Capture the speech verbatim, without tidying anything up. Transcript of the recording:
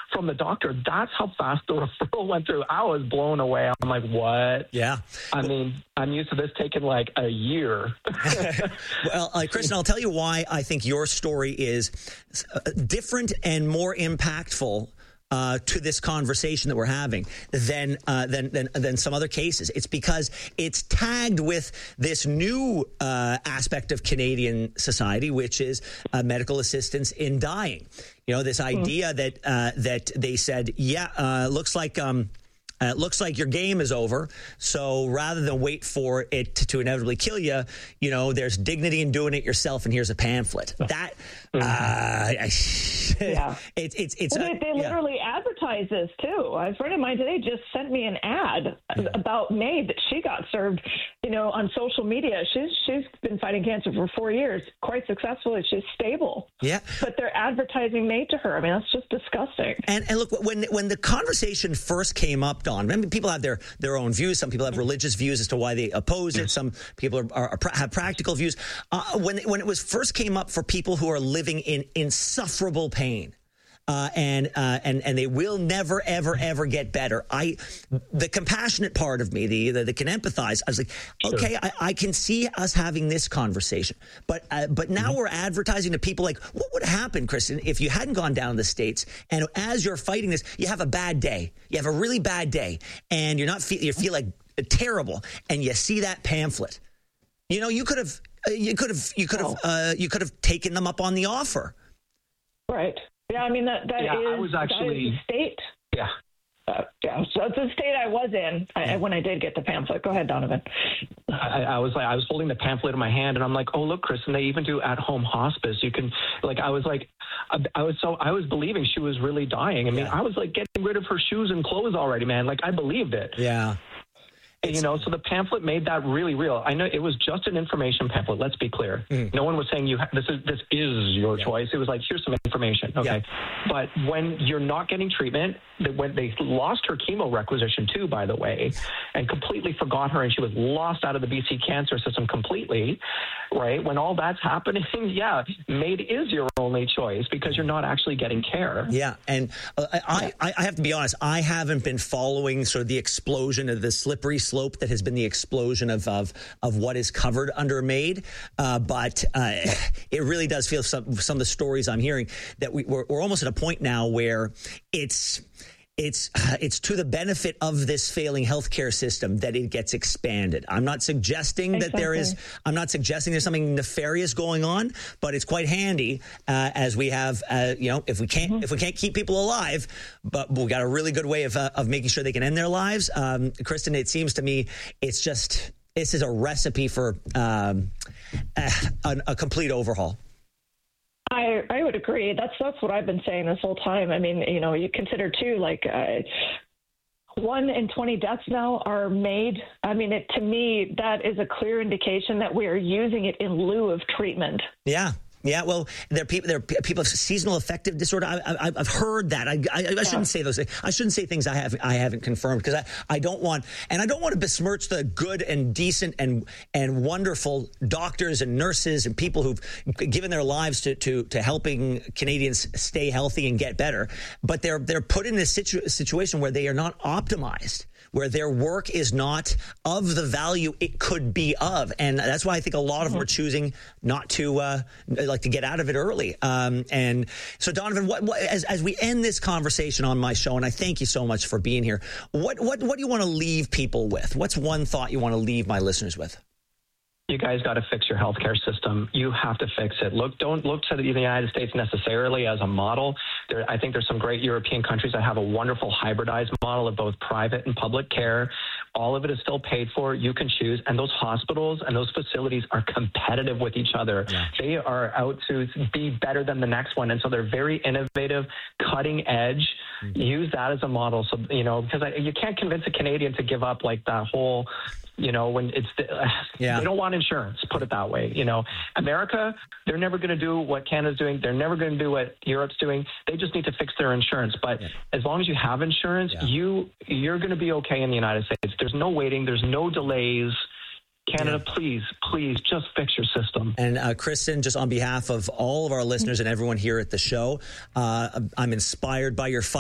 from the doctor. That's how fast the referral went through. I was blown away. I'm like, what? Yeah. I mean, I'm used to this taking like a year. Well, uh, Kristen, I'll tell you why I think your story is different and more impactful Uh, to this conversation that we're having than, uh, than than than some other cases. It's because it's tagged with this new uh, aspect of Canadian society, which is uh, medical assistance in dying. You know, this idea mm. that uh, that they said, yeah, uh, looks like. Um, Uh, it looks like your game is over. So rather than wait for it to, to inevitably kill you, you know, there's dignity in doing it yourself. And here's a pamphlet. That, mm-hmm. uh, yeah, it's it's it's. Well, they, they yeah. literally advertise this too. A friend of mine today just sent me an ad mm-hmm. about May that she got served, you know, on social media. She's she's been fighting cancer for four years, quite successfully. She's stable. Yeah, but they're advertising May to her. I mean, that's just disgusting. And and look, when when the conversation first came up, I mean, people have their, their own views. Some people have religious views as to why they oppose it. Some people are, are, are have practical views. Uh, when when it was first came up for people who are living in insufferable pain, uh, and uh, and and they will never ever ever get better. I the compassionate part of me, the the, the can empathize. I was like, sure. okay, I, I can see us having this conversation, but uh, but now mm-hmm. we're advertising to people like, what would happen, Kristen, if you hadn't gone down to the States, and as you're fighting this, you have a bad day, you have a really bad day, and you're not feel you feel like terrible, and you see that pamphlet. You know, you could have you could have you could have oh. uh, you could have taken them up on the offer, right? Yeah, I mean, that, that yeah, is I was actually, that is the state. Yeah. Uh, yeah, so it's the state I was in I, when I did get the pamphlet. Go ahead, Donovan. I, I was like, I was holding the pamphlet in my hand, and I'm like, oh, look, Kristen, they even do at-home hospice. You can, like, I was like, I, I was so, I was believing she was really dying. I mean, yeah. I was like getting rid of her shoes and clothes already, man. Like, I believed it. Yeah. It's, you know, so the pamphlet made that really real. I know it was just an information pamphlet. Let's be clear. Mm. No one was saying you ha- this is this is your yeah. choice. It was like, here's some information. Okay. Yeah. But when you're not getting treatment, that when they lost her chemo requisition too, by the way, and completely forgot her, and she was lost out of the B C cancer system completely, right? When all that's happening, yeah, MAID is your only choice because you're not actually getting care. Yeah. And uh, I, I, I have to be honest, I haven't been following sort of the explosion of the slippery slope that has been the explosion of of, of what is covered under MAID, uh, but uh, it really does feel some some of the stories I'm hearing that we, we're, we're almost at a point now where it's it's it's to the benefit of this failing healthcare system that it gets expanded. I'm not suggesting exactly. that there is. I'm not suggesting there's something nefarious going on, but it's quite handy uh, as we have. Uh, you know, if we can't mm-hmm. if we can't keep people alive, but we got a really good way of uh, of making sure they can end their lives. Um, Kristen, it seems to me it's just this is a recipe for um, a, a complete overhaul. I, I would agree. That's that's what I've been saying this whole time. I mean, you know, you consider too, like uh, one in twenty deaths now are MAID. I mean, it, to me, that is a clear indication that we are using it in lieu of treatment. Yeah. Yeah, well, there are people. There are people with seasonal affective disorder. I, I, I've heard that. I, I, I shouldn't say those. I shouldn't say things I have. I haven't confirmed because I, I don't want, and I don't want to besmirch the good and decent and and wonderful doctors and nurses and people who've given their lives to to, to helping Canadians stay healthy and get better. But they're they're put in this situ- situation where they are not optimized, where their work is not of the value it could be of. And that's why I think a lot of them are choosing not to, uh, like to get out of it early. Um, and so, Donovan, what, what, as, as we end this conversation on my show, and I thank you so much for being here, what, what, what do you want to leave people with? What's one thought you want to leave my listeners with? You guys got to fix your healthcare system. You have to fix it. Look, don't look to the United States necessarily as a model. There, I think there's some great European countries that have a wonderful hybridized model of both private and public care. All of it is still paid for. You can choose. And those hospitals and those facilities are competitive with each other. Yeah. They are out to be better than the next one. And so they're very innovative, cutting edge. Mm-hmm. Use that as a model. So, you know, because I, you can't convince a Canadian to give up like that whole, you know, when it's, uh, yeah. they don't want insurance, put it that way. You know, America, they're never going to do what Canada's doing. They're never going to do what Europe's doing. They just need to fix their insurance. But yeah. as long as you have insurance, yeah. you, you're going to be okay in the United States. There's no waiting. There's no delays. Canada, yeah. please, please just fix your system. And uh, Kristen, just on behalf of all of our listeners and everyone here at the show, uh, I'm inspired by your fight.